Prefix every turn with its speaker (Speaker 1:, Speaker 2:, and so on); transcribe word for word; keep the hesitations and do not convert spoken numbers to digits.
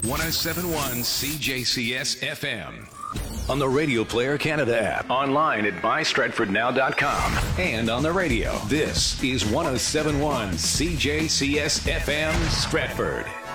Speaker 1: one oh seven point one C J C S F M. On the Radio Player Canada app, online at my stratford now dot com, and on the radio. This is one oh seven point one C J C S F M Stratford.